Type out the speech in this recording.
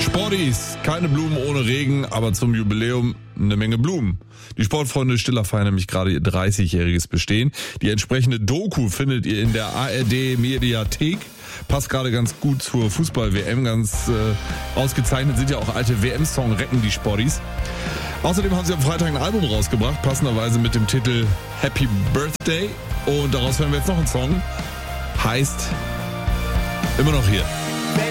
Sportis, keine Blumen ohne Regen, aber zum Jubiläum eine Menge Blumen. Die Sportfreunde Stiller feiern nämlich gerade ihr 30-jähriges Bestehen. Die entsprechende Doku findet ihr in der ARD-Mediathek. Passt gerade ganz gut zur Fußball-WM, ganz ausgezeichnet sind ja auch alte WM-Song Recken die Sportis. Außerdem haben sie am Freitag ein Album rausgebracht, passenderweise mit dem Titel Happy Birthday. Und daraus hören wir jetzt noch einen Song, heißt Immer noch hier.